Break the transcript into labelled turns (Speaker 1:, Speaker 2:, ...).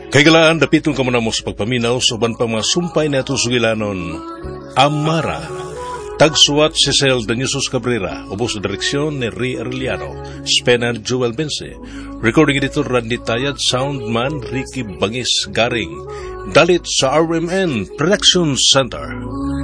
Speaker 1: Kaigalaan, dapitong kamunamos sa pagpaminaw sa uban pang mga sumpay na ito sugilanon. Amara. Tagsuwat si Cel Daniusos Cabrera, ubos sa direksyon ni Ray Arellano, Spenan Joel Bense, recording editor Randy Tayad, soundman Ricky Bangis Garing, dalit sa RMN Production Center.